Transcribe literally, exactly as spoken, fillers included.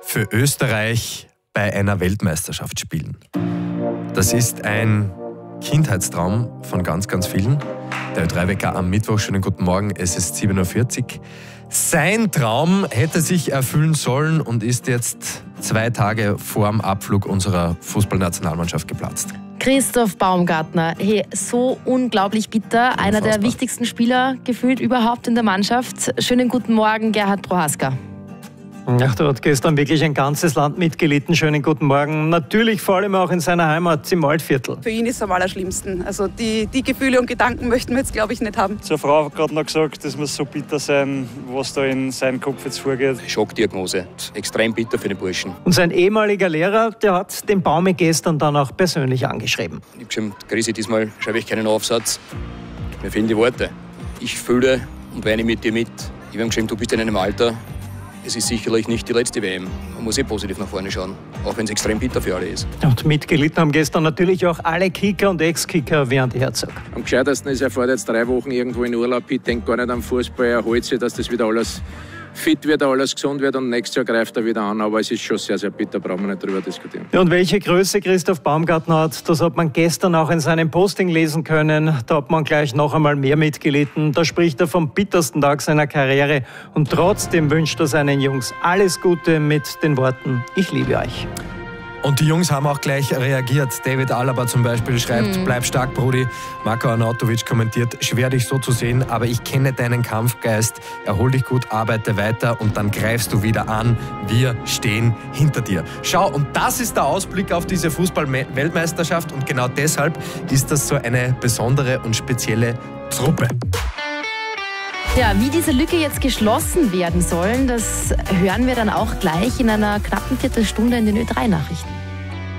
für Österreich bei einer Weltmeisterschaft spielen. Das ist ein Kindheitstraum von ganz, ganz vielen. Der Ö drei Wecker am Mittwoch. Schönen guten Morgen, es ist sieben Uhr vierzig. Sein Traum hätte sich erfüllen sollen und ist jetzt zwei Tage vor dem Abflug unserer Fußballnationalmannschaft geplatzt. Christoph Baumgartner, hey, so unglaublich bitter. Unfassbar. Einer der wichtigsten Spieler gefühlt überhaupt in der Mannschaft. Schönen guten Morgen, Gerhard Prohaska. Ja, da hat gestern wirklich ein ganzes Land mitgelitten. Schönen guten Morgen. Natürlich vor allem auch in seiner Heimat im Waldviertel. Für ihn ist es am allerschlimmsten. Also die, die Gefühle und Gedanken möchten wir jetzt, glaube ich, nicht haben. Zur Frau hat gerade noch gesagt, das muss so bitter sein, was da in seinem Kopf jetzt vorgeht. Schockdiagnose. Extrem bitter für den Burschen. Und sein ehemaliger Lehrer, der hat den Baumi gestern dann auch persönlich angeschrieben. Ich habe gesagt, Chrissy, diesmal schreibe ich keinen Aufsatz. Mir fehlen die Worte. Ich fühle und weine mit dir mit. Ich habe ihm geschrieben, du bist in einem Alter. Es ist sicherlich nicht die letzte W M. Man muss eh positiv nach vorne schauen, auch wenn es extrem bitter für alle ist. Und mitgelitten haben gestern natürlich auch alle Kicker und Ex-Kicker während die Herzog. Am gescheitesten ist, er fährt jetzt drei Wochen irgendwo in Urlaub, ich denke gar nicht am Fußball, er holt sich, dass das wieder alles fit wird, alles gesund wird und nächstes Jahr greift er wieder an. Aber es ist schon sehr, sehr bitter, brauchen wir nicht darüber diskutieren. Ja, und welche Größe Christoph Baumgartner hat, das hat man gestern auch in seinem Posting lesen können. Da hat man gleich noch einmal mehr mitgelitten. Da spricht er vom bittersten Tag seiner Karriere und trotzdem wünscht er seinen Jungs alles Gute mit den Worten: Ich liebe euch. Und die Jungs haben auch gleich reagiert. David Alaba zum Beispiel schreibt, mhm. bleib stark, Brudi. Marko Arnautovic kommentiert, schwer dich so zu sehen, aber ich kenne deinen Kampfgeist. Erhol dich gut, arbeite weiter und dann greifst du wieder an. Wir stehen hinter dir. Schau, und das ist der Ausblick auf diese Fußball-Weltmeisterschaft und genau deshalb ist das so eine besondere und spezielle Truppe. Ja, wie diese Lücke jetzt geschlossen werden soll, das hören wir dann auch gleich in einer knappen Viertelstunde in den Ö drei Nachrichten.